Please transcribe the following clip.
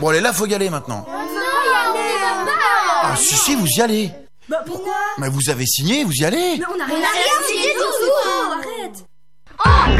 Bon allez, là faut y aller maintenant. Ah si, vous y allez. Bah pourquoi? Mais vous avez signé, vous y allez. Mais on a rien signé du tout. Arrête.